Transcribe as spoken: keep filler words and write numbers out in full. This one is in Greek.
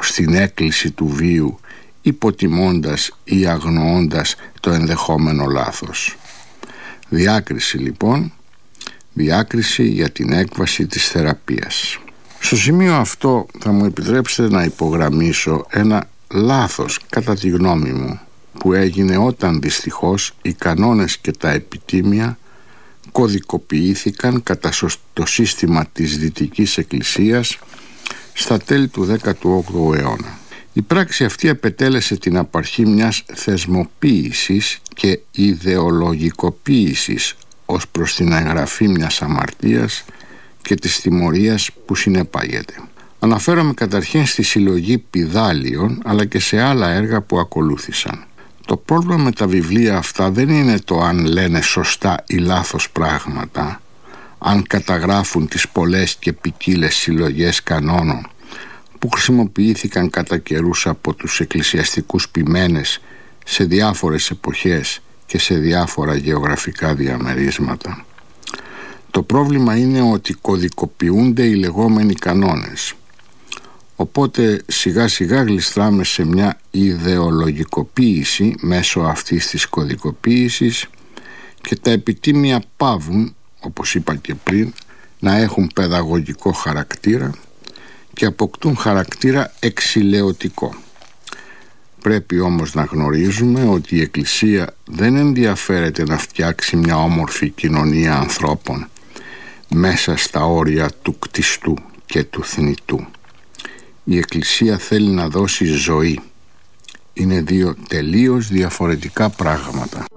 στην έκκληση του βίου, υποτιμώντας ή αγνοώντας το ενδεχόμενο λάθος. Διάκριση λοιπόν, διάκριση για την έκβαση της θεραπείας. Στο σημείο αυτό θα μου επιτρέψετε να υπογραμμίσω ένα λάθος, κατά τη γνώμη μου, που έγινε όταν δυστυχώς οι κανόνες και τα επιτίμια κωδικοποιήθηκαν κατά το σύστημα της Δυτικής Εκκλησίας στα τέλη του δέκατου όγδοου αιώνα. Η πράξη αυτή επετέλεσε την απαρχή μιας θεσμοποίησης και ιδεολογικοποίησης ως προς την εγγραφή μιας αμαρτίας και της τιμωρίας που συνεπάγεται. Αναφέρομαι καταρχήν στη συλλογή πηδάλιων αλλά και σε άλλα έργα που ακολούθησαν. Το πρόβλημα με τα βιβλία αυτά δεν είναι το αν λένε σωστά ή λάθος πράγματα, αν καταγράφουν τις πολλές και ποικίλες συλλογές κανόνων που χρησιμοποιήθηκαν κατά καιρούς από τους εκκλησιαστικούς ποιμένες σε διάφορες εποχές και σε διάφορα γεωγραφικά διαμερίσματα. Το πρόβλημα είναι ότι κωδικοποιούνται οι λεγόμενοι κανόνες. Οπότε σιγά σιγά γλιστράμε σε μια ιδεολογικοποίηση μέσω αυτής της κωδικοποίησης και τα επιτίμια παύουν, όπως είπα και πριν, να έχουν παιδαγωγικό χαρακτήρα και αποκτούν χαρακτήρα εξηλαιωτικό. Πρέπει όμως να γνωρίζουμε ότι η Εκκλησία δεν ενδιαφέρεται να φτιάξει μια όμορφη κοινωνία ανθρώπων μέσα στα όρια του κτιστού και του θνητού. Η Εκκλησία θέλει να δώσει ζωή. Είναι δύο τελείως διαφορετικά πράγματα.